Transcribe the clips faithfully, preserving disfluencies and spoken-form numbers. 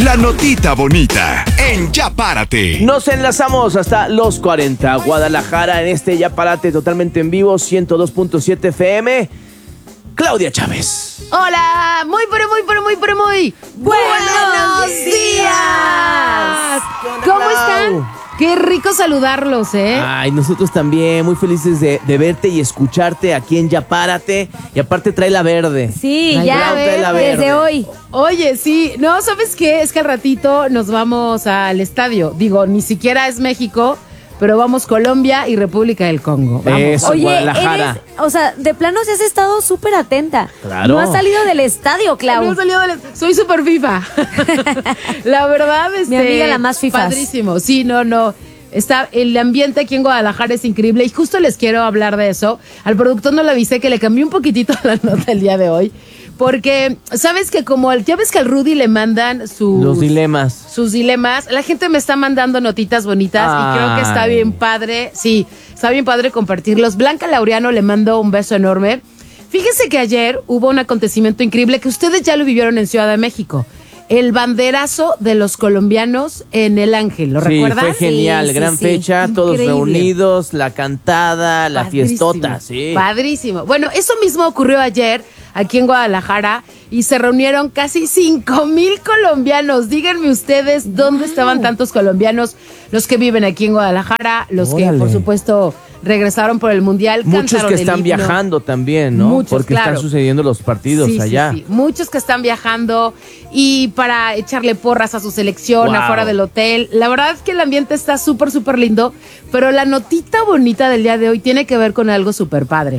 La notita bonita en Ya Párate. Nos enlazamos hasta los cuarenta, Guadalajara, en este Ya Párate totalmente en vivo, ciento dos punto siete F M. Claudia Chávez. Hola, muy, pero muy, pero muy, pero muy buenos días. ¿Cómo están? Qué rico saludarlos, ¿eh? Ay, nosotros también, muy felices de, de verte y escucharte aquí en Ya Párate. Y aparte trae la verde. Sí, Ay, ya Clau, trae la desde verde. hoy. Oye, sí, no, ¿sabes qué? Es que al ratito nos vamos al estadio. Digo, ni siquiera es México, pero vamos Colombia y República del Congo. Vamos. Eso, Oye, Guadalajara. eres, o sea, de plano sí has estado súper atenta. Claro. No has salido del estadio, Clau. No he salido del- Soy súper FIFA. La verdad, este, Mi amiga la más fifas. Padrísimo. Sí, no, no. Está, el ambiente aquí en Guadalajara es increíble y justo les quiero hablar de eso. Al productor no le avisé que le cambié un poquitito la nota el día de hoy. Porque, ¿sabes que como el, ya ves que al Rudy le mandan sus... Los dilemas. Sus dilemas. La gente me está mandando notitas bonitas y creo que está Ay. bien padre. Sí, está bien padre compartirlos. Blanca Laureano le mando un beso enorme. Fíjense que ayer hubo un acontecimiento increíble que ustedes ya lo vivieron en Ciudad de México. El banderazo de los colombianos en El Ángel, ¿lo Sí, recuerdan? fue genial, Sí, sí, gran sí. fecha, todos Increíble. reunidos, la cantada, la Padrísimo, fiestota, sí. Padrísimo. Bueno, eso mismo ocurrió ayer aquí en Guadalajara y se reunieron casi cinco mil colombianos. Díganme ustedes dónde estaban tantos colombianos, los que viven aquí en Guadalajara, los Órale. que por supuesto regresaron por el Mundial. Muchos cantaron que el están himno. viajando también, ¿no? Muchos, Porque claro. están sucediendo los partidos Sí, sí, allá. sí. Muchos que están viajando y para echarle porras a su selección Wow. afuera del hotel. La verdad es que el ambiente está súper, súper lindo, pero la notita bonita del día de hoy tiene que ver con algo súper padre.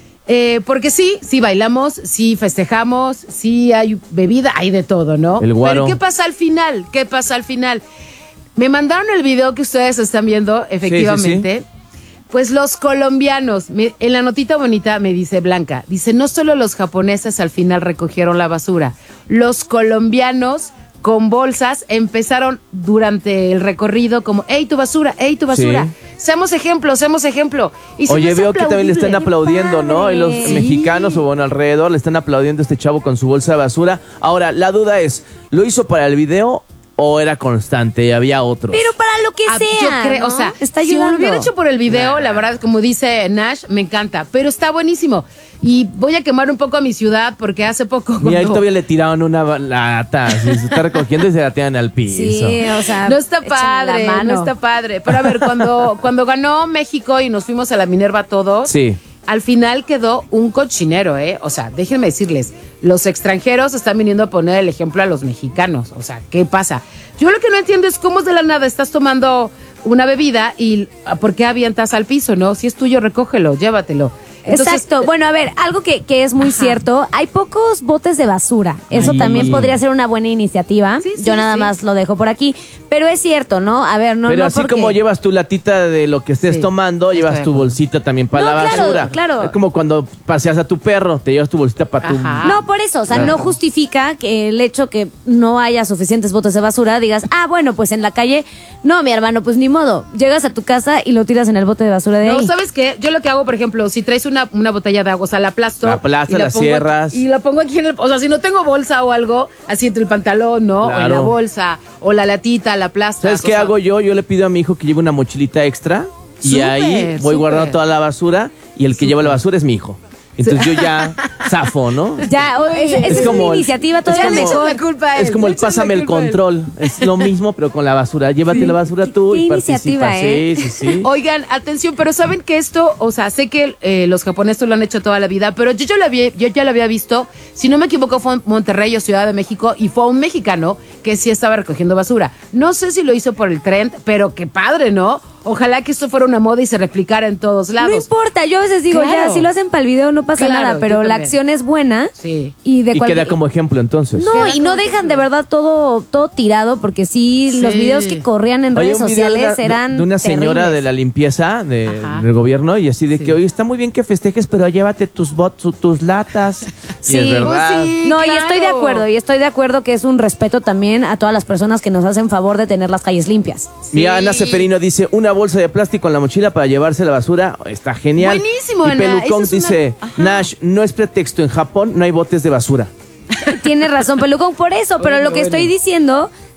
Eh, porque sí, sí bailamos, sí festejamos, sí hay bebida, hay de todo, ¿no? El guaro. Pero ¿qué pasa al final? ¿Qué pasa al final? Me mandaron el video que ustedes están viendo, efectivamente. Pues los colombianos, me- en la notita bonita me dice Blanca, dice, no solo los japoneses al final recogieron la basura, los colombianos con bolsas empezaron durante el recorrido como, hey, tu basura, hey, tu basura. Sí. Seamos ejemplo, seamos ejemplo. Y se me Oye, hace veo que también le están aplaudible. aplaudiendo, ¿no? Y los padre. mexicanos o bueno, alrededor le están aplaudiendo a este chavo con su bolsa de basura. Ahora, la duda es, ¿lo hizo para el video o era constante y había otros? Pero para lo que Ah, sea, yo creo, ¿no? o sea, está si ayudando. lo hubiera hecho por el video, Nah. la verdad, como dice Nash, me encanta, pero está buenísimo. Y voy a quemar un poco a mi ciudad porque hace poco Mira, ahí cuando- todavía le tiraron una ba- lata, así, se está recogiendo y se la tiran al piso. Sí, o sea, no está échenle la padre, mano. no está padre. Pero a ver, cuando, cuando ganó México y nos fuimos a la Minerva todos, Sí. al final quedó un cochinero, ¿eh? O sea, déjenme decirles, los extranjeros están viniendo a poner el ejemplo a los mexicanos. O sea, ¿qué pasa? Yo lo que no entiendo es cómo es de la nada estás tomando una bebida y ¿por qué avientas al piso, no? Si es tuyo, recógelo, llévatelo. Entonces, Exacto. Bueno, a ver, algo que, que es muy Ajá. cierto, hay pocos botes de basura. Eso Ay. también podría ser una buena iniciativa. Sí, sí, Yo nada sí. más lo dejo por aquí. Pero es cierto, ¿no? A ver, no Pero no así porque- como llevas tu latita de lo que estés Sí, tomando, estoy llevas de tu acuerdo. bolsita también para No, la claro, basura. claro. Es como cuando paseas a tu perro, te llevas tu bolsita para tu... Ajá. No, por eso, o sea, Claro. no justifica que el hecho que no haya suficientes botes de basura, digas, ah, bueno, pues en la calle, no, mi hermano, pues ni modo, llegas a tu casa y lo tiras en el bote de basura de no, ahí. ¿sabes qué? Yo lo que hago, por ejemplo, si traes una, una botella de agua, o sea, la aplasto. La aplastas, y la pongo cierras. aquí- y la pongo aquí en el... O sea, si no tengo bolsa o algo, así entre el pantalón, ¿no? O en la Claro. bolsa, o la latita, la aplastas. ¿Sabes o qué sea, hago yo? Yo le pido a mi hijo que lleve una mochilita extra y Súper, ahí voy súper. guardando toda la basura y el que lleva la basura es mi hijo. Entonces yo ya zafo, ¿no? Ya, o- esa Es esa es, como una el- iniciativa es todavía como- mejor. la culpa a él, Es como el le echas la pásame el culpa a él. control. Es lo mismo, pero con la basura. Llévate la basura tú qué y iniciativa, participa. ¿eh? Sí, sí, sí. Oigan, atención, pero saben que esto, o sea, sé que eh, los japoneses lo han hecho toda la vida, pero yo, yo, lo había, yo ya lo había visto, si no me equivoco fue en Monterrey o Ciudad de México, y fue un mexicano que sí estaba recogiendo basura. No sé si lo hizo por el trend, pero qué padre, ¿no? Ojalá que esto fuera una moda y se replicara en todos lados. No importa, yo a veces digo, Claro. ya, si lo hacen para el video no pasa Claro, nada, yo pero la también. acción es buena. Sí. Y de Y cual- queda como ejemplo entonces. No, Queda y no como dejan ejemplo. de verdad todo, todo tirado, porque sí, Sí. los videos que corrían en Oye, redes un video sociales de una, eran de una señora terribles. de la limpieza de- Ajá. del gobierno y así de Sí. que, oye, está muy bien que festejes, pero llévate tus bots, tus latas. Sí. Y es verdad. Pues sí. No, y claro. estoy de acuerdo, y estoy de acuerdo que es un respeto también a todas las personas que nos hacen favor de tener las calles limpias. Mira, Ana Sí. Seferino dice, una bolsa de plástico en la mochila para llevarse la basura. Está genial. Buenísimo, y Ana, Pelucón eso es una- dice, Ajá. Nash, no es pretexto, en Japón no hay botes de basura. Tienes razón, Pelucón, por eso, pero Bueno, lo que bueno. estoy diciendo,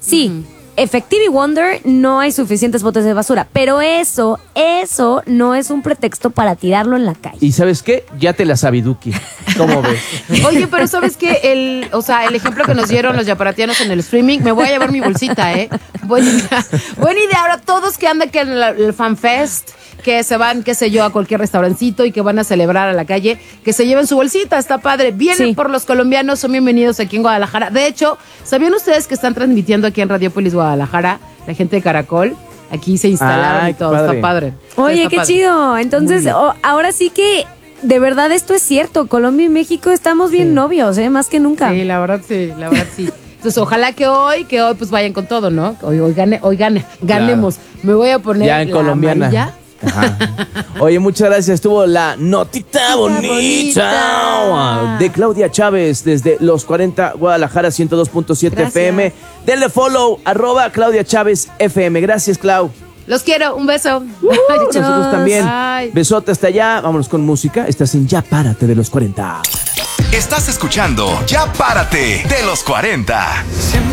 Sí, uh-huh. Effective Wonder no hay suficientes botes de basura, pero eso, eso no es un pretexto para tirarlo en la calle. ¿Y sabes qué? Ya te la sabiduki. ¿Cómo ves? Oye, pero ¿sabes qué? El, o sea, el ejemplo que nos dieron los yaparatianos en el streaming, me voy a llevar mi bolsita, ¿eh? Buena idea. Buena idea. Ahora todos que andan que en el, el FanFest, que se van, qué sé yo, a cualquier restaurancito y que van a celebrar a la calle, que se lleven su bolsita, está padre. Vienen sí. por los colombianos, son bienvenidos aquí en Guadalajara. De hecho, ¿sabían ustedes que están transmitiendo aquí en Radiopolis Guadalajara? La gente de Caracol, aquí se instalaron Ay, y todo, padre. está padre. Oye, está qué padre. chido. Entonces, oh, ahora sí que, de verdad, esto es cierto. Colombia y México estamos bien sí. novios, ¿eh? Más que nunca. Sí, la verdad sí, la verdad sí. Entonces, ojalá que hoy, que hoy pues vayan con todo, ¿no? Hoy, hoy, gane, hoy gane, ganemos. Claro. Me voy a poner ya en la colombiana. amarilla. Ajá. Oye, muchas gracias. Estuvo la notita bonita, bonita de Claudia Chávez desde Los cuarenta Guadalajara ciento dos punto siete F M. Denle follow, arroba Claudia Chávez F M. Gracias, Clau. Los quiero, un beso. Uh, nosotros también. Ay. Besote hasta allá. Vámonos con música. Estás en Ya Párate de Los cuarenta. Estás escuchando Ya Párate de Los cuarenta.